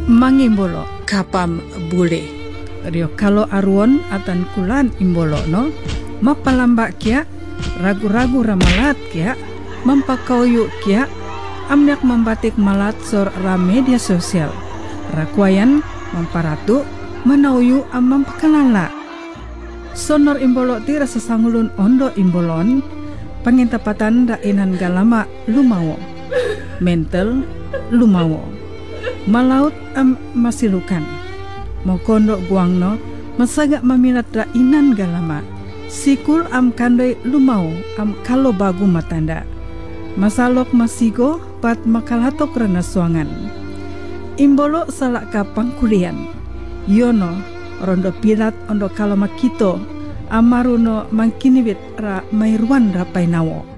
mangimbolo kapam bule. rio kalau aruon atan kulan imbolo no mapalambak kia ragu-ragu ramalat kia mampakauyu kia amnyak membatik malat sor ra media sosial rakwayan mamparatu manauyu amam pakalala sonor imbolo ti rasa sangulun ondo imbolon pangintapatan dainan galama lumawo mental lumawo malaut masilukan mokondo guangno masaga maminat dainan galama sikul kandoi lumau kalo bagu matanda masalok masigo pat makalatok rena suangan imbolo salak kapang kulian yono rondo pilat ondo kalo makito amaruno mangkinibit ra mairwan rapai nawo